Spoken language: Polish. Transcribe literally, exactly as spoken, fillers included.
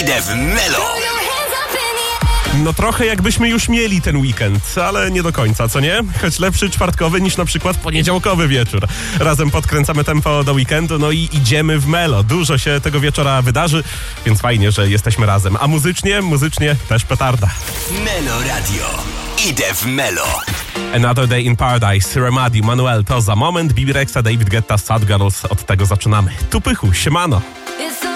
Idę w Melo. No trochę jakbyśmy już mieli ten weekend, ale nie do końca, co nie? Choć lepszy czwartkowy niż na przykład poniedziałkowy wieczór. Razem podkręcamy tempo do weekendu, no i idziemy w Melo. Dużo się tego wieczora wydarzy, więc fajnie, że jesteśmy razem. A muzycznie, muzycznie też petarda. Melo Radio. Idę w Melo. Another Day in Paradise, Remadi, Manuel, to za moment. Bibi Rexha, David Guetta, Sad Girls. Od tego zaczynamy. Tu Pychu, siemano.